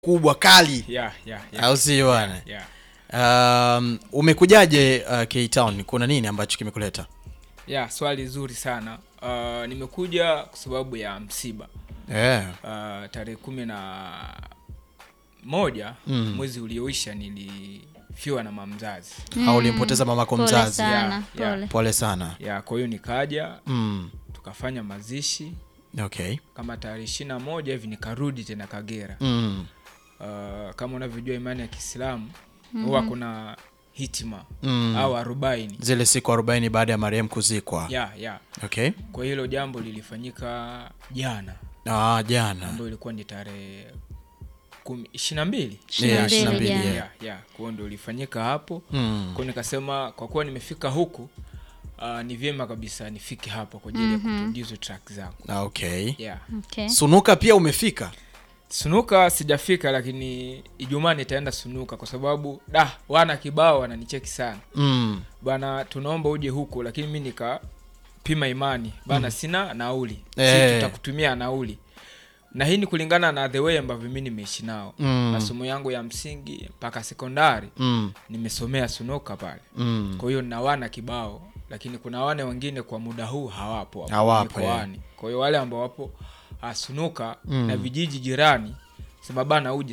kubwa kali. Yeah. Au si bwana? Umekujaje K-Town? Kuna nini ambacho kimekuleta? Swali zuri sana. Nimekuja kwa sababu ya msiba. Tarehe 11 mwezi ulioisha nilifiwa na mama mzazi. Ulimpoteza mamako mzazi? Pole sana. Kwa hiyo nikaja, tukafanya mazishi. Okay. Kama tarehe 21 hivi nikarudi tena Kagera. Kama unavyojua imani ya Kiislamu, huwa kuna hitima au 40. Zile siku 40 baada ya marehemu kuzikwa. Okay. Kwa hilo jambo lilifanyika jana. Jana. Ambayo ilikuwa ni tarehe 22. 22. Kwa hiyo ndio ilifanyika hapo. Kwa nikasema kwa kuwa nimefika huku, ni vyema kabisa nifike hapo kwa ajili ya kuproduce track zangu. Okay. Okay. Sunuka pia umefika? Sunuka sijafika, lakini Ijumaa nitaenda Sunuka kwa sababu wana kibao wananicheki sana. Bana, tunaomba uje huko, lakini mimi nikapima imani. Bana, sina nauli. Sisi tutakutumia nauli. Na hii ni kulingana na the way ambavyo mimi nimeishi nao. Masomo yangu ya msingi mpaka sekondari nimesomea Sunuka pale. Kwa hiyo na wana kibao, lakini kuna wane wengine kwa muda huu hawapo. Kwa hiyo wale ambao wapo Sunuka na vijiji jirani, sema bana uje